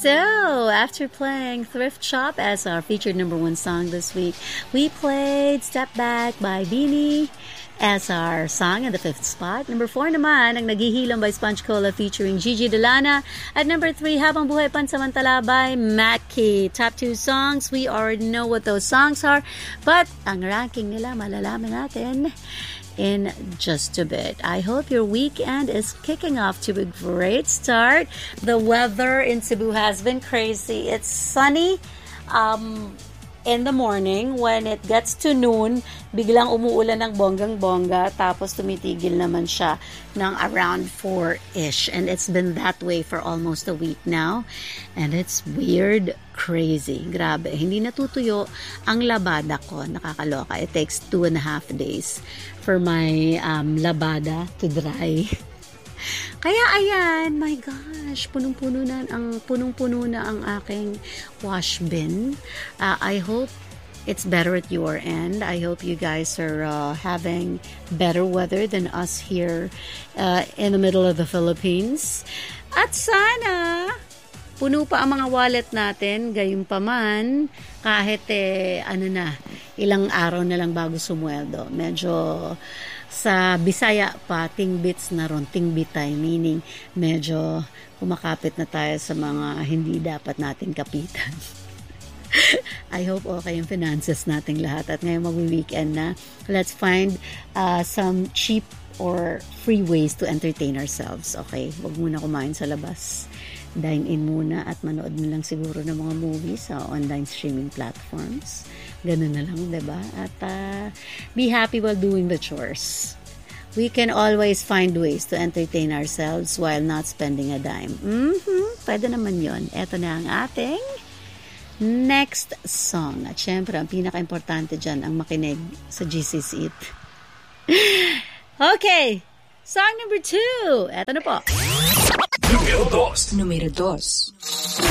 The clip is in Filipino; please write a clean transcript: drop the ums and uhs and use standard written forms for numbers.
So, after playing Thrift Shop as our featured number one song this week, we played Step Back by Beanie as our song in the fifth spot. Number 4 naman, ang Naghihilom by Sponge Cola featuring Gigi Delana. At number 3, Habang Buhay Pansamantala by Mackie. Top 2 songs, we already know what those songs are, but ang ranking nila malalaman natin in just a bit. I hope your weekend is kicking off to a great start. The weather in Cebu has been crazy. It's sunny in the morning. When it gets to noon, biglang umuulan ng bonggang-bongga, tapos tumitigil naman siya ng around 4-ish. And it's been that way for almost a week now. And it's weird, crazy. Grabe, hindi natutuyo ang labada ko. Nakakaloka. It takes 2.5 days for my labada to dry. Kaya ayan, my gosh, punong-puno na ang aking wash bin. I hope it's better at your end. I hope you guys are having better weather than us here in the middle of the Philippines. At sana puno pa ang mga wallet natin, gayunpaman, kahit ilang araw na lang bago sumweldo. Medyo sa Bisaya pa, tingbits na ron, tingbitay, meaning medyo kumakapit na tayo sa mga hindi dapat nating kapitan. I hope okay yung finances nating lahat. At ngayon mag-weekend na, let's find some cheap or free ways to entertain ourselves. Okay, wag muna kumain sa labas. Dine in muna at manood mo lang siguro ng mga movies sa online streaming platforms. Ganun na lang, diba? At be happy while doing the chores. We can always find ways to entertain ourselves while not spending a dime. Pwede naman yon. Eto na ang ating next song. At syempre, ang pinaka-importante dyan, ang makinig sa GC's Eat. Okay, song number 2. Eto na po. Numero 2.